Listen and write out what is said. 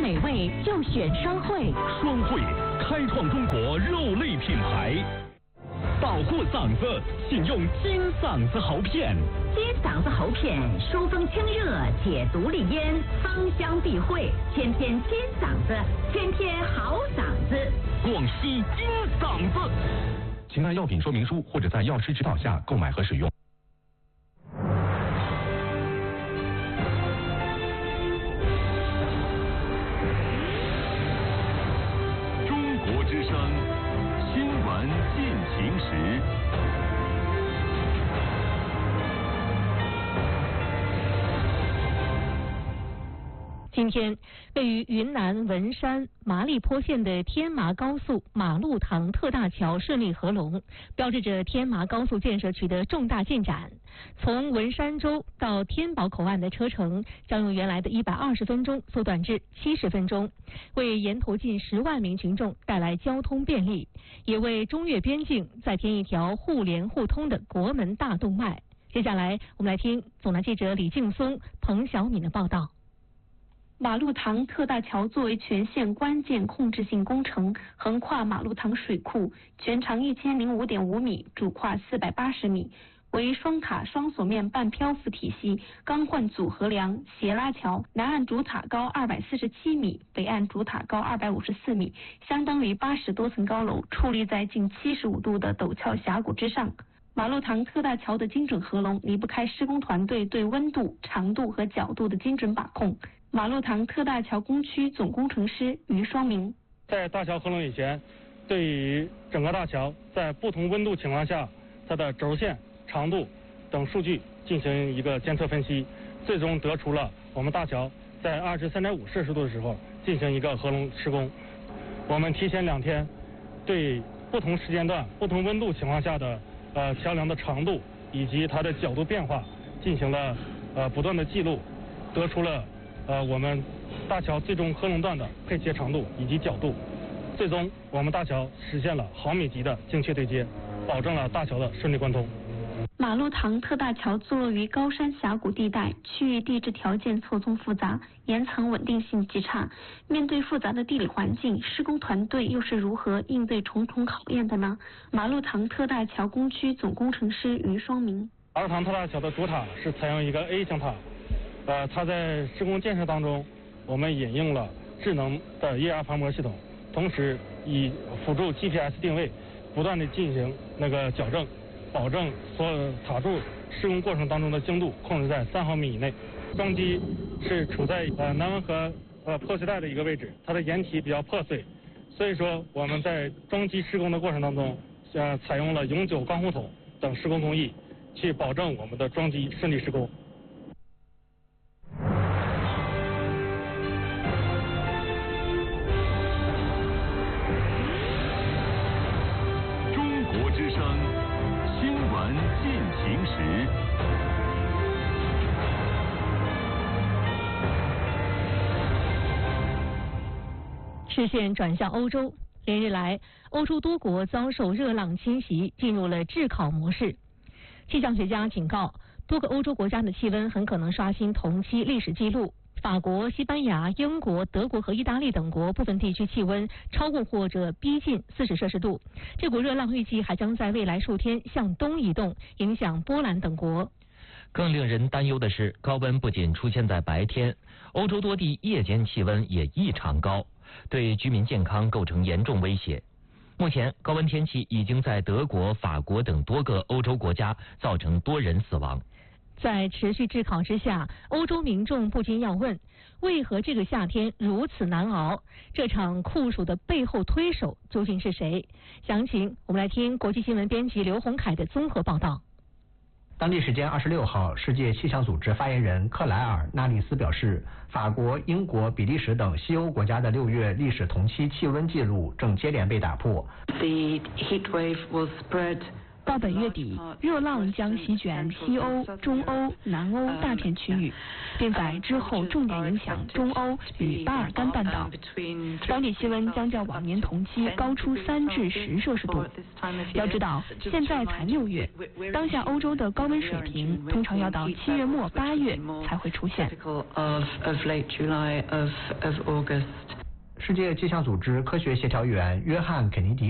美味就选双汇。 双汇开创中国肉类品牌，保护嗓子，请用金嗓子喉片。 金嗓子喉片，疏风清热，解毒利咽，芳香避秽，天天金嗓子，天天好嗓子。 广西金嗓子，请按药品说明书或者在药师指导下购买和使用。 中国之声，新闻进行时。 今天，位于云南文山麻栗坡县的天麻高速马路塘特大桥顺利合龙，标志着天麻高速建设取得重大进展。从文山州到天宝口岸的车程将由原来的120分钟缩短至70分钟，为沿途近10万名群众带来交通便利，也为中越边境再添一条互联互通的国门大动脉。接下来，我们来听总台记者李劲松、彭小敏的报道。马路塘特大桥作为全县关键控制性工程，横跨马路塘水库，全长1005.5米，主跨480米，为双塔双锁面半漂浮体系，钢混组合梁，斜拉桥。南岸主塔高247米，北岸主塔高254米，相当于80多层高楼，矗立在近75度的陡峭峡谷之上。马路塘特大桥的精准合龙离不开施工团队对温度、长度和角度的精准把控。马路塘特大桥工区总工程师于双明， 在大桥合龙以前，对于整个大桥在不同温度情况下，它的轴线、长度等数据进行一个监测分析，最终得出了我们大桥在23.5摄氏度的时候进行一个合龙施工。我们提前2天对不同时间段、不同温度情况下的桥梁的长度以及它的角度变化进行了不断的记录，得出了我们大桥最终合龙段的配接长度以及角度，最终我们大桥实现了毫米级的精确对接，保证了大桥的顺利贯通。 马路塘特大桥坐落于高山峡谷地带，区域地质条件错综复杂，岩层稳定性极差。面对复杂的地理环境，施工团队又是如何应对重重考验的呢？马路塘特大桥工区总工程师于双明， 马路塘特大桥的主塔是采用一个 A 型塔。它在施工建设当中，我们引用了智能的液压防磨系统，同时以辅助 GPS 定位，不断的进行矫正，保证所有塔柱施工过程当中的精度控制在3毫米以内。桩基是处在南温和破碎带的一个位置，它的岩体比较破碎，所以说我们在桩基施工的过程当中，采用了永久钢护筒等施工工艺，去保证我们的桩基顺利施工。 之声，新闻进行时。 视线转向欧洲，连日来，欧洲多国遭受热浪侵袭，进入了炙烤模式。气象学家警告，多个欧洲国家的气温很可能刷新同期历史记录。法国、西班牙、英国、德国和意大利等国部分地区气温超过或者逼近40摄氏度。这股热浪预计还将在未来数天向东移动，影响波兰等国。 更令人担忧的是，高温不仅出现在白天，欧洲多地夜间气温也异常高，对居民健康构成严重威胁。目前，高温天气已经在德国、法国等多个欧洲国家造成多人死亡。 在持续炙烤之下，欧洲民众不禁要问，为何这个夏天如此难熬？这场酷暑的背后推手究竟是谁？详情我们来听国际新闻编辑刘洪凯的综合报道。 当地时间26号，世界气象组织发言人克莱尔·纳利斯表示，法国、英国、比利时等西欧国家的6月历史同期气温记录正接连被打破。 The heat wave will spread 到本月底，热浪将席卷西欧、中欧、南欧大片区域，并在之后重点影响中欧与巴尔干半岛。当地气温将较往年同期高出3至10摄氏度。要知道，现在才6月，当下欧洲的高温水平通常要到7月末8月才会出现。 世界气象组织科学协调员约翰·肯尼迪